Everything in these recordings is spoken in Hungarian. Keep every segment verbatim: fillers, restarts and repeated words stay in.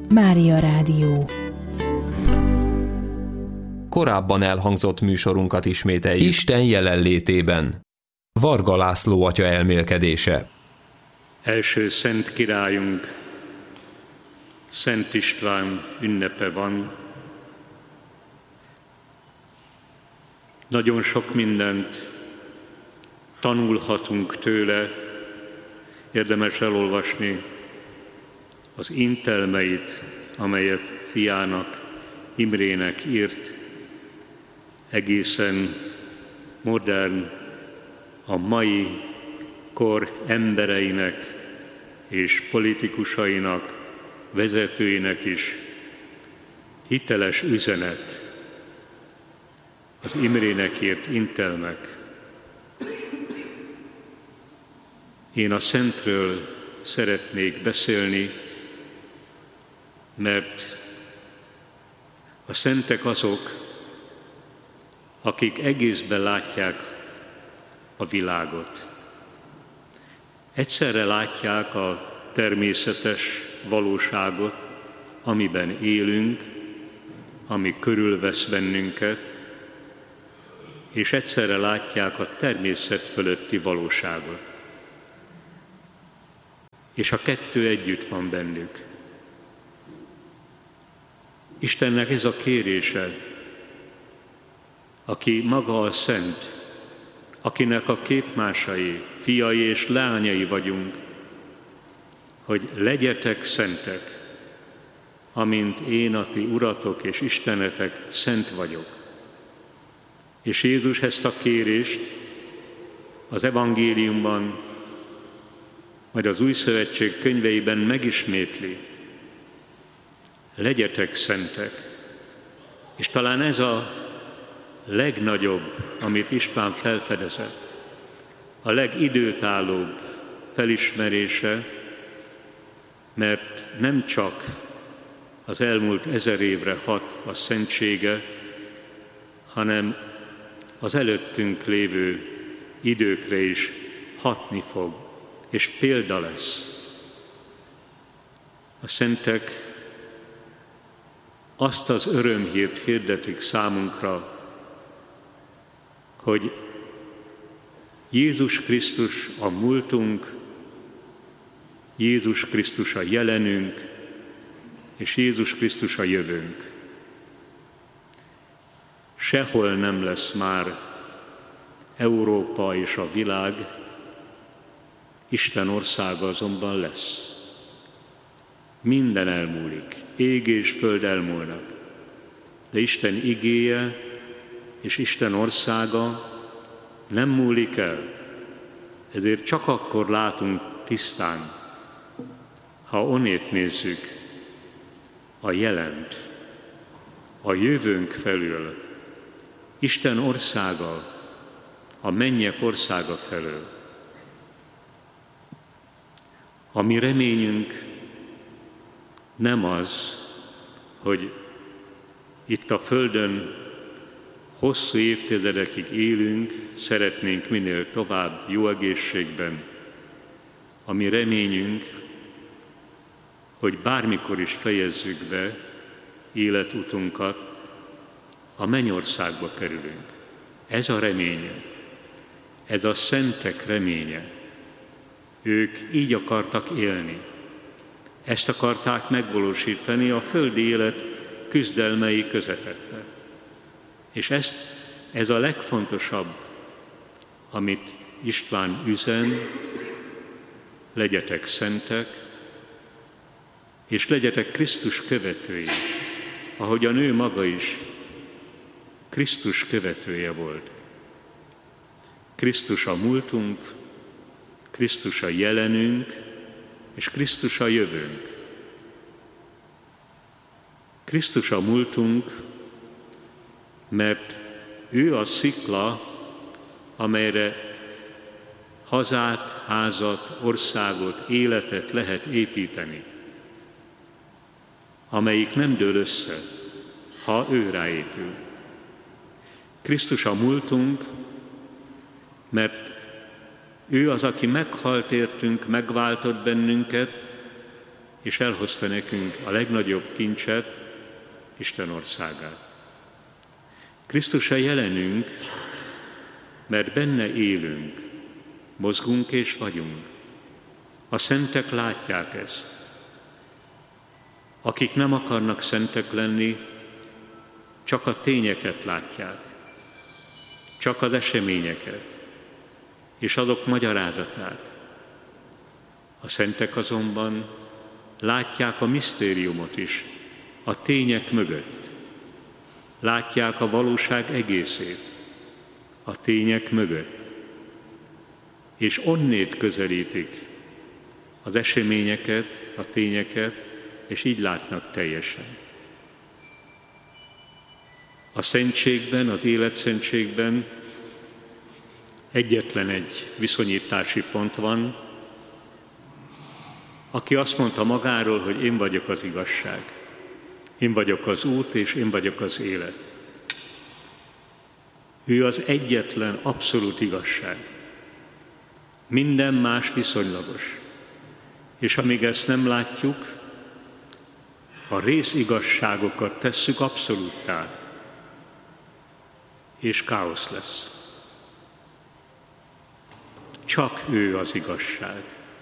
Mária Rádió. Korábban elhangzott műsorunkat ismételjük Isten jelenlétében. Varga László atya elmélkedése. Első szent királyunk, Szent István ünnepe van. Nagyon sok mindent tanulhatunk tőle, érdemes elolvasni az intelmeit, amelyet fiának, Imrének írt, egészen modern, a mai kor embereinek és politikusainak, vezetőinek is hiteles üzenet, az Imrének írt intelmek. Én a Szentről szeretnék beszélni, mert a szentek azok, akik egészben látják a világot. Egyszerre látják a természetes valóságot, amiben élünk, ami körülvesz bennünket, és egyszerre látják a természet fölötti valóságot. És a kettő együtt van bennük. Istennek ez a kérése, aki maga a Szent, akinek a képmásai, fiai és lányai vagyunk, hogy legyetek szentek, amint én a ti uratok és Istenetek szent vagyok. És Jézus ezt a kérést az evangéliumban, majd az Új Szövetség könyveiben megismétli. Legyetek szentek. És talán ez a legnagyobb, amit István felfedezett, a legidőtállóbb felismerése, mert nem csak az elmúlt ezer évre hat a szentsége, hanem az előttünk lévő időkre is hatni fog, és példa lesz. A szentek azt az örömhírt hirdetik számunkra, hogy Jézus Krisztus a múltunk, Jézus Krisztus a jelenünk, és Jézus Krisztus a jövőnk. Sehol nem lesz már Európa és a világ, Isten országa azonban lesz. Minden elmúlik, ég és föld elmúlnak, de Isten igéje és Isten országa nem múlik el. Ezért csak akkor látunk tisztán, ha onnét nézzük a jelent, a jövőnk felül, Isten országa, a mennyek országa felől. A mi reményünk nem az, hogy itt a Földön hosszú évtizedekig élünk, szeretnénk minél tovább jó egészségben. A mi reményünk, hogy bármikor is fejezzük be életutunkat, a mennyországba kerülünk. Ez a reménye, ez a szentek reménye. Ők így akartak élni. Ezt akarták megvalósítani a földi élet küzdelmei közepette. És ezt, ez a legfontosabb, amit István üzen, legyetek szentek, és legyetek Krisztus követői, ahogyan ő maga is Krisztus követője volt. Krisztus a múltunk, Krisztus a jelenünk, és Krisztus a jövőnk. Krisztus a múltunk, mert ő a szikla, amelyre hazát, házat, országot, életet lehet építeni, amelyik nem dől össze, ha ő ráépül. Krisztus a múltunk, mert ő az, aki meghalt értünk, megváltott bennünket, és elhozta nekünk a legnagyobb kincset, Isten országát. Krisztus a jelenünk, mert benne élünk, mozgunk és vagyunk. A szentek látják ezt. Akik nem akarnak szentek lenni, csak a tényeket látják, csak az eseményeket, és azok magyarázatát. A szentek azonban látják a misztériumot is, a tények mögött. Látják a valóság egészét, a tények mögött. És onnét közelítik az eseményeket, a tényeket, és így látnak teljesen. A szentségben, az életszentségben egyetlen egy viszonyítási pont van, aki azt mondta magáról, hogy én vagyok az igazság, én vagyok az út, és én vagyok az élet. Ő az egyetlen abszolút igazság. Minden más viszonylagos. És amíg ezt nem látjuk, a részigazságokat tesszük abszolúttá, és káosz lesz. Csak ő az igazság.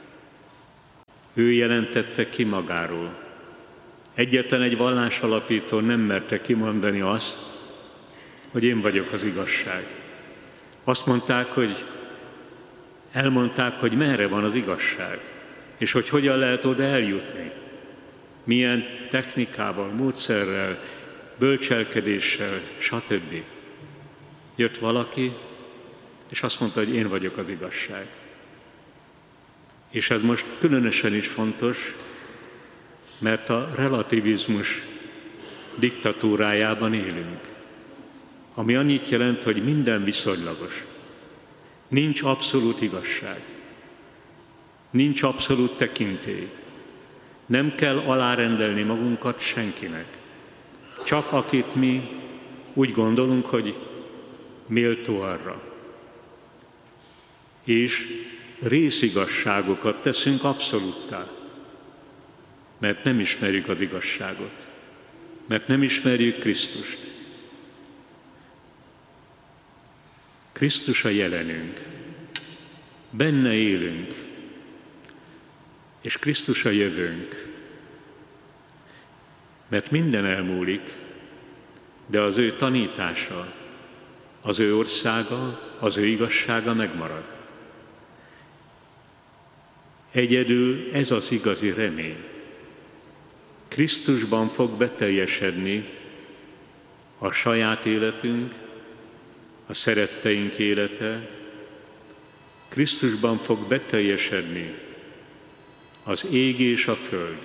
Ő jelentette ki magáról. Egyetlen egy vallásalapító nem merte kimondani azt, hogy én vagyok az igazság. Azt mondták, hogy elmondták, hogy merre van az igazság, és hogy hogyan lehet oda eljutni. Milyen technikával, módszerrel, bölcselkedéssel, stb. Jött valaki, és azt mondta, hogy én vagyok az igazság. És ez most különösen is fontos, mert a relativizmus diktatúrájában élünk, ami annyit jelent, hogy minden viszonylagos. Nincs abszolút igazság. Nincs abszolút tekintély. Nem kell alárendelni magunkat senkinek. Csak akit mi úgy gondolunk, hogy méltó arra. És részigazságokat teszünk abszolúttá, mert nem ismerjük az igazságot, mert nem ismerjük Krisztust. Krisztus a jelenünk, benne élünk, és Krisztus a jövőnk. Mert minden elmúlik, de az ő tanítása, az ő országa, az ő igazsága megmarad. Egyedül ez az igazi remény. Krisztusban fog beteljesedni a saját életünk, a szeretteink élete. Krisztusban fog beteljesedni az ég és a föld.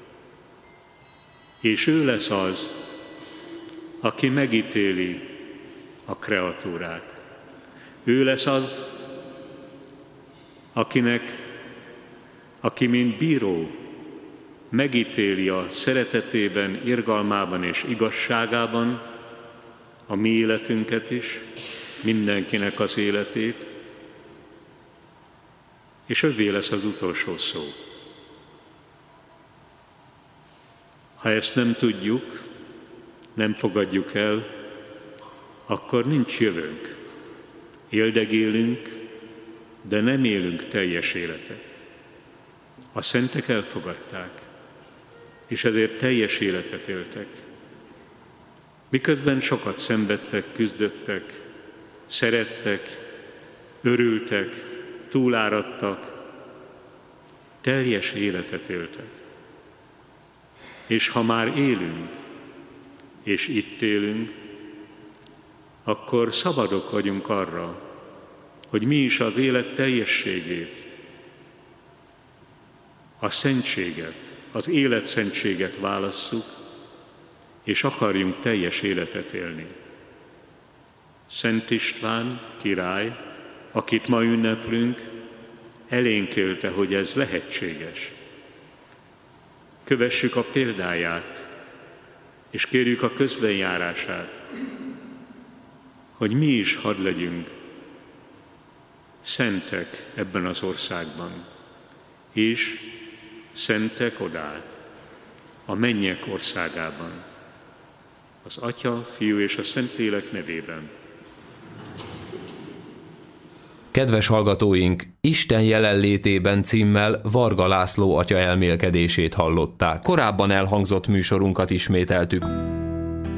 És ő lesz az, aki megítéli a kreatúrát. Ő lesz az, akinek, aki mint bíró megítéli a szeretetében, irgalmában és igazságában a mi életünket is, mindenkinek az életét, és övé lesz az utolsó szó. Ha ezt nem tudjuk, nem fogadjuk el, akkor nincs jövőnk. Éldegélünk, de nem élünk teljes életet. A szentek elfogadták, és ezért teljes életet éltek. Miközben sokat szenvedtek, küzdöttek, szerettek, örültek, túláradtak, teljes életet éltek. És ha már élünk, és itt élünk, akkor szabadok vagyunk arra, hogy mi is az élet teljességét, a szentséget, az életszentséget válasszuk, és akarjunk teljes életet élni. Szent István király, akit ma ünneplünk, elénkélte, hogy ez lehetséges. Kövessük a példáját, és kérjük a közbenjárását, hogy mi is hadd legyünk szentek ebben az országban, és szentek odát, a mennyek országában. Az Atya, Fiú és a Szentlélek nevében. Kedves hallgatóink, Isten jelenlétében címmel Varga László atya elmélkedését hallották. Korábban elhangzott műsorunkat ismételtük.